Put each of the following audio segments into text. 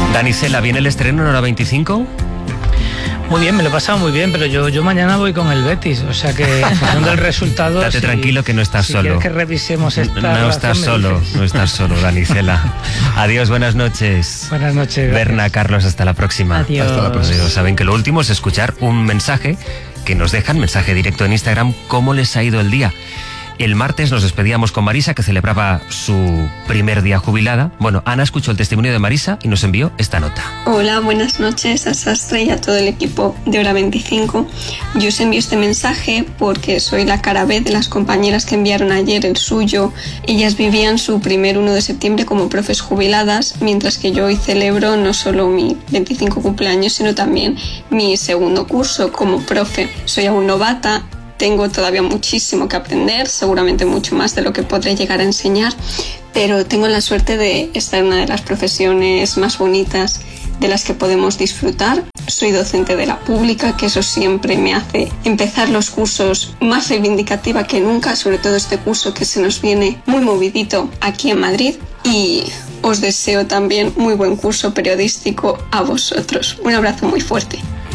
Danicela, ¿viene el estreno en hora 25? Muy bien, me lo he pasado muy bien, pero yo mañana voy con el Betis, o sea que en función del resultado... Date tranquilo que no estás solo. Si quieres que revisemos esta... No estás solo, Danicela. Adiós, buenas noches. Buenas noches. Berna, Carlos, hasta la próxima. Adiós. Hasta la próxima. Saben que lo último es escuchar un mensaje que nos dejan, mensaje directo en Instagram, cómo les ha ido el día. El martes nos despedíamos con Marisa, que celebraba su primer día jubilada. Bueno, Ana escuchó el testimonio de Marisa y nos envió esta nota. Hola, buenas noches a Sastre y a todo el equipo de Hora 25. Yo os envío este mensaje porque soy la cara B de las compañeras que enviaron ayer el suyo. Ellas vivían su primer 1 de septiembre como profes jubiladas, mientras que yo hoy celebro no solo mi 25 cumpleaños, sino también mi segundo curso como profe. Soy aún novata. Tengo todavía muchísimo que aprender, seguramente mucho más de lo que podré llegar a enseñar, pero tengo la suerte de estar en una de las profesiones más bonitas de las que podemos disfrutar. Soy docente de la pública, que eso siempre me hace empezar los cursos más reivindicativa que nunca, sobre todo este curso que se nos viene muy movidito aquí en Madrid, y os deseo también muy buen curso periodístico a vosotros. Un abrazo muy fuerte.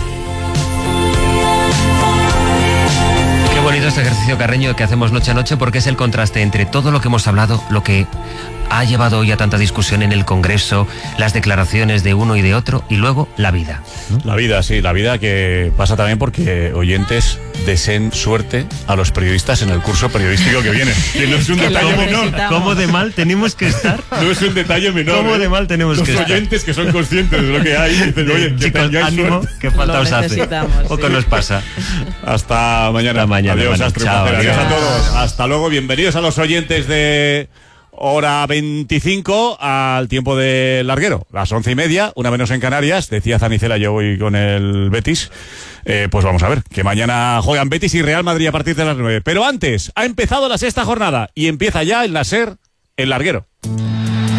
Qué bonito este ejercicio, Carreño, que hacemos noche a noche, porque es el contraste entre todo lo que hemos hablado, lo que ha llevado hoy a tanta discusión en el Congreso, las declaraciones de uno y de otro, y luego la vida, ¿no? La vida, sí, la vida que pasa también porque oyentes deseen suerte a los periodistas en el curso periodístico que viene. Que no es un detalle menor. ¿Cómo de mal tenemos que estar? No es un detalle menor. ¿Cómo de mal tenemos que estar? Los oyentes que son conscientes de lo que hay dicen, oye, que chicos, ánimo, suerte. que falta os hace. Poco nos pasa. Hasta mañana. Hasta mañana. Adiós, Chao, adiós a todos. Hasta luego. Bienvenidos a los oyentes de Hora 25 al tiempo del larguero. Las 11:30, una menos en Canarias. Decía Danicela, yo voy con el Betis. Pues vamos a ver, que mañana juegan Betis y Real Madrid a partir de las 9. Pero antes, ha empezado la sexta jornada y empieza ya el SER, el larguero.